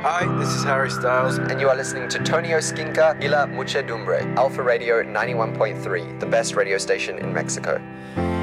Hi, this is Harry Styles. And you are listening to Tonio Skinka y La Muchedumbre, Alpha Radio 91.3, the best radio station in Mexico.